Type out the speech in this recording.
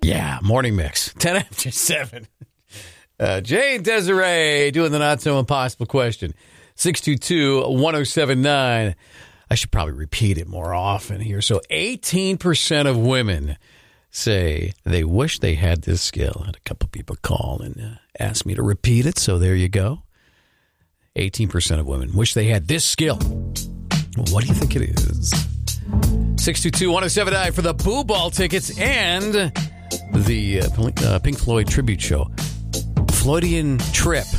Yeah, morning mix. 10 after 7. Jay and Desiree doing the not so impossible question. 622-1079. I should probably repeat it more often here. So 18% of women say they wish they had this skill. I had a couple people call and ask me to repeat it. So there you go. 18% of women wish they had this skill. What do you think it is? 622-1079 for the Boo Ball tickets and the Pink Floyd tribute show. Floydian Trip